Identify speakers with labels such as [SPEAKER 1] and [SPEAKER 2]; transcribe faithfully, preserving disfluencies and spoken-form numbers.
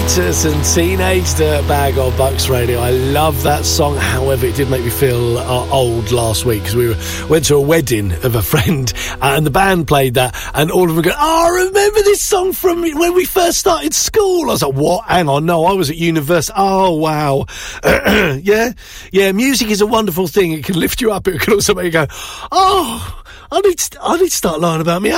[SPEAKER 1] Status and Teenage Dirtbag on Bucks Radio. I love that song. However, it did make me feel uh, old last week because we were, went to a wedding of a friend uh, and the band played that and all of them go, oh, I remember this song from when we first started school. I was like, what? Hang on, no, I was at university. Oh, wow. yeah, yeah, music is a wonderful thing. It can lift you up. It can also make you go, oh, I need to, I need to start learning about me